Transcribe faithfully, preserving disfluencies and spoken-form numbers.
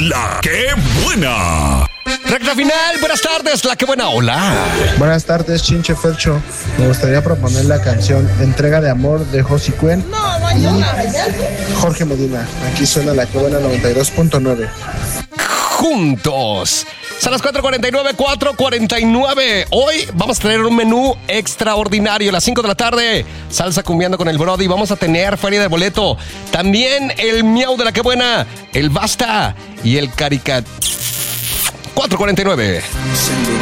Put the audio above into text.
La Que Buena. Recta final, buenas tardes, La Que Buena, hola. Buenas tardes, Chinche Fercho. Me gustaría proponer la canción Entrega de Amor de Josi Cuen y Jorge Medina. Aquí suena La Que Buena noventa y dos punto nueve. Juntos. Son las cuatro cuarenta y nueve, cuatro cuarenta y nueve. Hoy vamos a tener un menú extraordinario. A las cinco de la tarde, salsa cumbiando con el Brody. Vamos a tener feria de boleto. También el miau de La Que Buena, el basta y el caricat. cuatro cuarenta y nueve.